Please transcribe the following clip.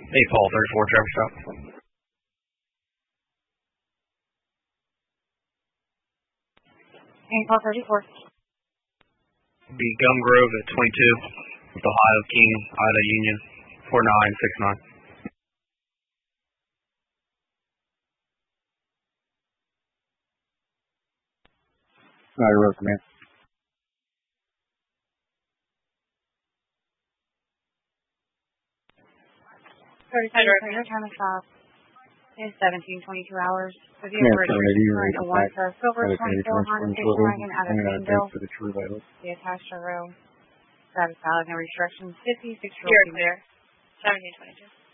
Hey, Paul, 34 Trevor Stop. And Paul 34. Be Gum Grove at 22 with Ohio King, Ida Union, 4969. Snyder Road, command. 37, your time of stop is 17:22 hours. The Yeah, vehicle sorry, is one for Silver 24 Honda station wagon out of Greenville. For the true vital. The attached row. Status valid, no restrictions. 56 You're clear. 17:22.